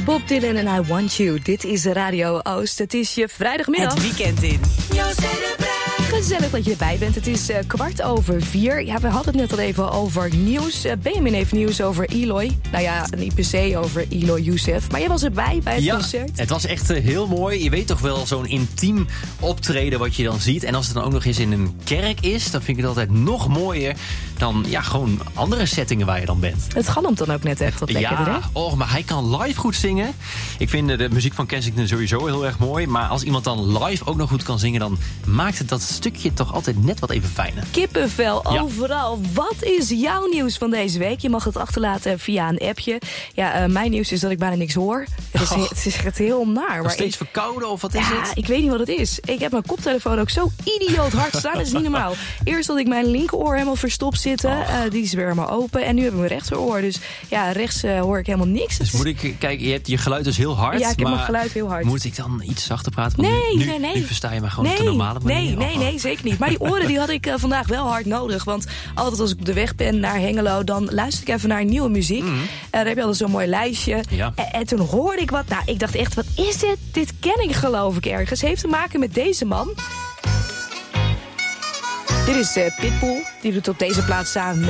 Bob Dylan en I Want You. Dit is Radio Oost. Het is je vrijdagmiddag. Het weekend in. Gezellig dat je erbij bent. Het is 4:15. Ja, we hadden het net al even over nieuws. Benjamin heeft nieuws over Eloy. Nou ja, niet per se over Eloy Youssef. Maar jij was erbij bij het concert. Het was echt heel mooi. Je weet toch wel zo'n intiem optreden wat je dan ziet. En als het dan ook nog eens in een kerk is, dan vind ik het altijd nog mooier dan gewoon andere settingen waar je dan bent. Het galmt dan ook net echt wat lekkerder, hè? Ja, maar hij kan live goed zingen. Ik vind de muziek van Kensington sowieso heel erg mooi. Maar als iemand dan live ook nog goed kan zingen, dan maakt het dat stukje toch altijd net wat even fijner. Kippenvel overal. Wat is jouw nieuws van deze week? Je mag het achterlaten via een appje. Ja, mijn nieuws is dat ik bijna niks hoor. Het is echt heel naar. Nog steeds verkouden of wat is het? Ja, ik weet niet wat het is. Ik heb mijn koptelefoon ook zo idioot hard staan. Dat is niet normaal. Eerst had ik mijn linkeroor helemaal verstopt zitten. Die is weer helemaal open. En nu heb ik mijn rechteroor. Dus ja, rechts hoor ik helemaal niks. Dus moet ik... Kijk, je hebt je geluid dus heel hard. Ja, ik heb mijn geluid heel hard. Moet ik dan iets zachter praten? Nee. Nu versta je me gewoon op de normale manier. Nee, zeker niet. Maar die oren die had ik vandaag wel hard nodig. Want altijd als ik op de weg ben naar Hengelo, dan luister ik even naar nieuwe muziek. Daar heb je altijd zo'n mooi lijstje. Ja. En toen hoorde ik wat. Nou, ik dacht echt, wat is dit? Dit ken ik geloof ik ergens. Heeft te maken met deze man. Dit is Pitbull. Die doet op deze plaats samen